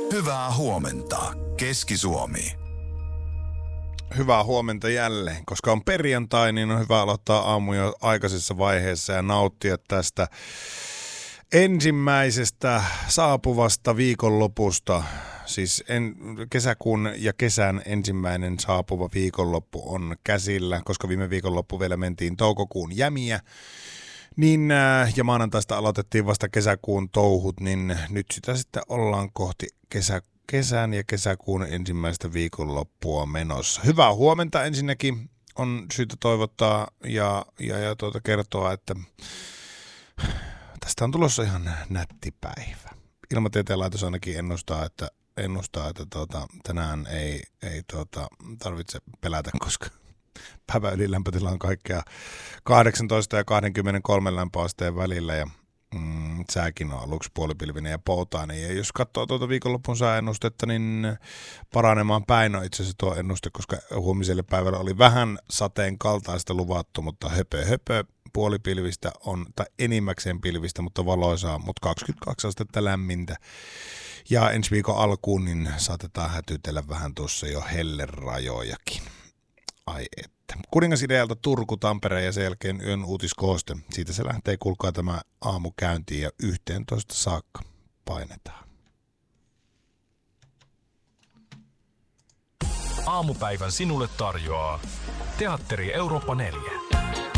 Hyvää huomenta, Keski-Suomi. Hyvää huomenta jälleen. Koska on perjantai, niin on hyvä aloittaa aamu jo aikaisessa vaiheessa ja nauttia tästä ensimmäisestä saapuvasta viikonlopusta. Siis kesäkuun ja kesän ensimmäinen saapuva viikonloppu on käsillä, koska viime viikonloppu vielä mentiin toukokuun jämiä. Niin, ja maanantaista aloitettiin vasta kesäkuun touhut, niin nyt sitä sitten ollaan kohti kesän ja kesäkuun ensimmäistä viikonloppua menossa. Hyvää huomenta ensinnäkin on syytä toivottaa ja kertoa, että tästä on tulossa ihan nätti päivä. Ilmatieteen laitos ainakin ennustaa, että tänään ei tarvitse pelätä, koska päivän ylilämpötila on kaikkea 18 ja 23 lämpöasteen välillä ja sääkin on aluksi puolipilvinen ja poutainen. Ja jos katsoo tuota viikonlopun sääennustetta, niin paranemaan päin on itse asiassa tuo ennuste, koska huomiselle päivällä oli vähän sateen kaltaista luvattu, mutta höpö puolipilvistä on, tai enimmäkseen pilvistä, mutta valoisaa, mutta 22 astetta lämmintä. Ja ensi viikon alkuun niin saatetaan hätytellä vähän tuossa jo hellerajojakin. Ai että. Kuningas-idealta Turku, Tampere ja sen jälkeen yön uutiskooste. Siitä se lähtee, kuulkaa tämä aamu käyntiin ja 11 saakka painetaan. Aamupäivän sinulle tarjoaa Teatteri Eurooppa 4.